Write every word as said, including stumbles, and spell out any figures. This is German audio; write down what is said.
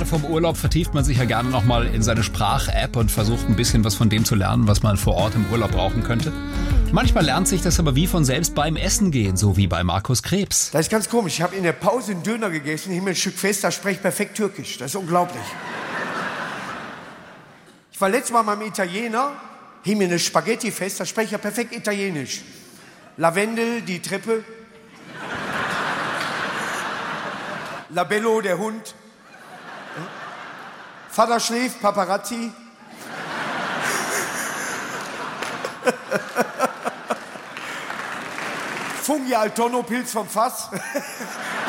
gerade vom Urlaub vertieft man sich ja gerne nochmal in seine Sprach-App und versucht ein bisschen was von dem zu lernen, was man vor Ort im Urlaub brauchen könnte. Manchmal lernt sich das aber wie von selbst beim Essen gehen, so wie bei Markus Krebs. Das ist ganz komisch. Ich habe in der Pause einen Döner gegessen, hieb mir ein Stück Fest, spreche ich perfekt Türkisch. Das ist unglaublich. Ich war letztes Mal beim Italiener, hieb mir eine Spaghetti fest, da spreche ich ja perfekt Italienisch. Lavendel, die Treppe. Labello, der Hund. Vater schläft, Paparazzi. Fungi al Tonno, Pilz vom Fass.